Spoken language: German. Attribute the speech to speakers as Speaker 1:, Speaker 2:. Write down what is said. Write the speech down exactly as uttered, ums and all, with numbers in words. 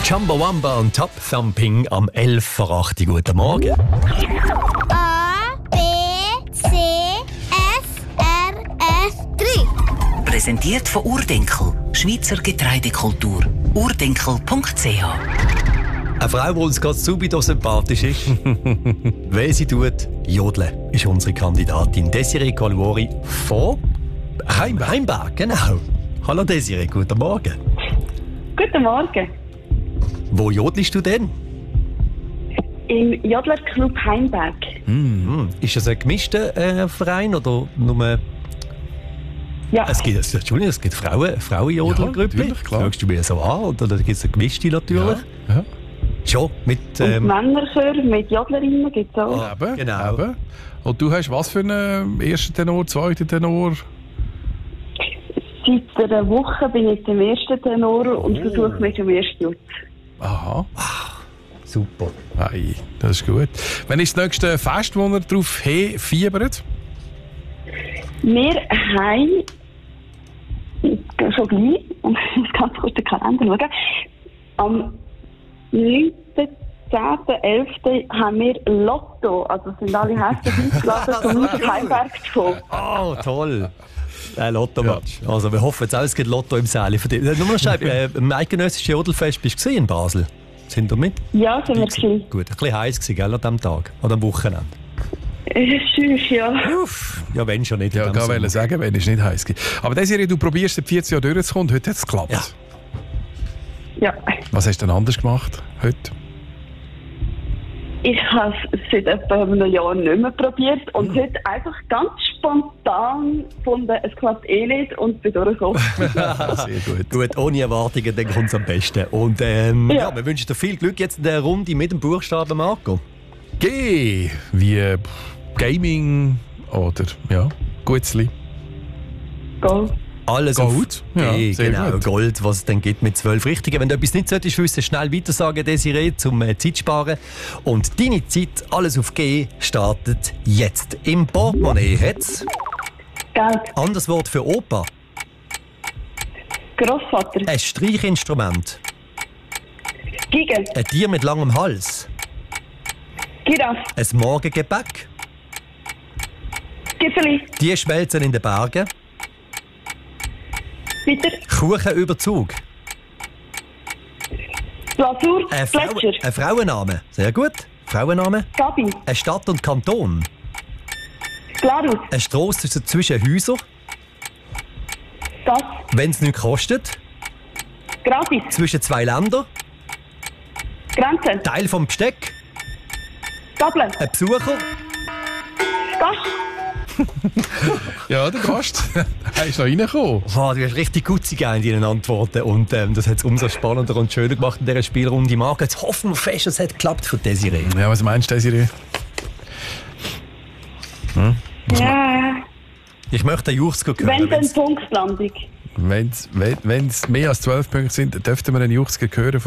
Speaker 1: Chumbawamba und Top Thumping am elf vor acht. Guten Morgen.
Speaker 2: A, B, C, F, R, F, drei.
Speaker 3: Präsentiert von Urdenkel, Schweizer Getreidekultur. urdenkel punkt c h.
Speaker 1: Eine Frau, die uns gerade subito sympathisch ist. Wer sie tut, jodeln, ist unsere Kandidatin Desiree Colvori von Heim Heimberg. Genau. Hallo Desiree, guten Morgen.
Speaker 4: Guten Morgen.
Speaker 1: Wo jodelst du denn?
Speaker 4: Im Jodlerclub Heimberg.
Speaker 1: Mm. Ist das ein gemischter äh, Verein oder nur...
Speaker 4: Ja,
Speaker 1: Es gibt, Entschuldigung, es gibt Frauen, Frauenjodelgrüppchen.
Speaker 5: Ja, natürlich, klar.
Speaker 1: Schaust du mir so an? Oder da gibt es eine gemischte natürlich?
Speaker 5: Ja, ja.
Speaker 1: Schon, mit...
Speaker 4: und
Speaker 1: Ähm,
Speaker 4: Männerchor mit Jodlerinnen gibt es auch.
Speaker 5: Eben,
Speaker 1: genau.
Speaker 5: eben. Und du hast was für einen ersten Tenor, zweiten Tenor?
Speaker 4: Seit einer Woche bin ich im ersten Tenor und versuche mich am ersten Jutz.
Speaker 5: Aha.
Speaker 1: super.
Speaker 5: Hey, das ist gut. Wann ist das nächste Fest, wo ihr drauf hinfiebert?
Speaker 4: Wir haben schon gleich, und ich muss ganz kurz den Kalender schauen, am neunten, zehnten, elften haben wir Lotto. Also sind alle herzlich eingeladen, zum nach Heimberg zu kommen.
Speaker 1: Oh, toll. Ein Lotto-Match. Ja. Also wir hoffen jetzt auch, es gibt Lotto im Säle von dir. Nur noch schnell, äh, im eidgenössischen Jodelfest bist du in Basel? Sind wir mit?
Speaker 4: Ja, sind wir gewesen.
Speaker 1: Gut, ein bisschen heiß gewesen, gell, an diesem Tag? Oder am Wochenende?
Speaker 4: Tschüss, ja.
Speaker 1: Uff, ja, wenn schon nicht.
Speaker 5: Ja,
Speaker 1: in dem
Speaker 5: ich wollte
Speaker 1: Sommer.
Speaker 5: sagen, wenn es nicht heiß gibt. Aber Desiree, du probierst seit vierzehn Jahren durchzukommen und heute hat es geklappt.
Speaker 1: Ja.
Speaker 4: Ja.
Speaker 5: Was hast du denn anders gemacht heute?
Speaker 4: Ich habe es seit etwa einem Jahr nicht mehr probiert und heute einfach ganz spontan gefunden, es klappt eh nicht und bin durchgekommen.
Speaker 5: Sehr gut.
Speaker 1: Gut, ohne Erwartungen, dann kommt es am besten. Und ähm, ja.
Speaker 4: Ja.
Speaker 1: wir wünschen dir viel Glück jetzt in der Runde mit dem Buchstaben Marco.
Speaker 5: G wie äh, Gaming oder ja, Gutzli.
Speaker 4: Go.
Speaker 1: Alles
Speaker 5: Gold.
Speaker 1: auf
Speaker 5: Ja,
Speaker 1: G,
Speaker 5: sehr
Speaker 1: genau,
Speaker 5: gut.
Speaker 1: Gold, was es dann gibt mit zwölf Richtigen. Wenn du etwas nicht solltest wissen, schnell weitersagen, Desiree, zum äh, Zeit sparen. Und deine Zeit, alles auf G, startet jetzt. Im Portemonnaie hat's
Speaker 4: Geld.
Speaker 1: anderes Wort für Opa,
Speaker 4: Grossvater.
Speaker 1: ein Streichinstrument,
Speaker 4: Giga.
Speaker 1: ein Tier mit langem Hals,
Speaker 4: Giraffe.
Speaker 1: ein Morgengebäck,
Speaker 4: Gifeli.
Speaker 1: die schmelzen in den Bergen,
Speaker 4: Weiter.
Speaker 1: Kuchenüberzug,
Speaker 4: Glasur.
Speaker 1: ein, Frau
Speaker 4: Gletscher.
Speaker 1: ein Frauenname, sehr gut, Frauenname,
Speaker 4: Gabi.
Speaker 1: eine Stadt und Kanton,
Speaker 4: Glarus.
Speaker 1: eine Strasse zwischen Häusern,
Speaker 4: Das.
Speaker 1: wenn es nichts kostet,
Speaker 4: Gratis.
Speaker 1: zwischen zwei Ländern,
Speaker 4: Grenzen.
Speaker 1: Teil vom Besteck,
Speaker 4: Dublin.
Speaker 1: ein Besucher,
Speaker 4: Gast.
Speaker 5: Ja, der Gast. Er ist noch reingekommen.
Speaker 1: wow, du hast richtig gut in deinen Antworten und ähm, das hat es umso spannender und schöner gemacht in dieser Spielrunde. Marco, jetzt hoffen wir fest, es hat geklappt für Desiree.
Speaker 5: Ja, was meinst du, Desiree?
Speaker 4: Ja.
Speaker 1: Ich möchte einen Juchs hören.
Speaker 4: Wenn dann
Speaker 1: wenn's-
Speaker 4: Punktlandung.
Speaker 5: Wenn es mehr als zwölf Punkte sind, dürften wir einen Juchs hören.